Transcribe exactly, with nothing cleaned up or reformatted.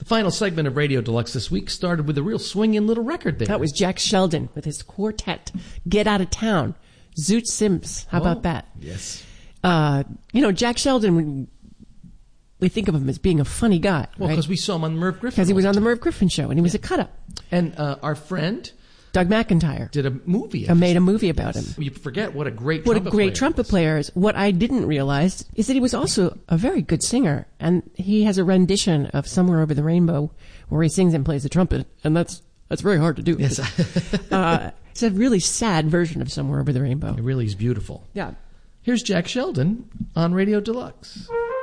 final segment of Radio Deluxe this week started with a real swinging little record there. That was Jack Sheldon with his quartet, Get Out of Town. Zoot Sims. How Oh, about that? Yes. Uh, you know, Jack Sheldon, we think of him as being a funny guy, Well, right? because we saw him on the Merv Griffin. Because he was all on the time. Merv Griffin show, and he was a cut-up. And uh, our friend Doug McIntyre did a movie. uh, made a movie about him. You forget what a great What a trumpet great player trumpet he was. player is. What I didn't realize is that he was also a very good singer, and he has a rendition of Somewhere Over the Rainbow where he sings and plays the trumpet, and that's that's very hard to do. Yes. uh, it's a really sad version of Somewhere Over the Rainbow. It really is beautiful. Yeah. Here's Jack Sheldon on Radio Deluxe.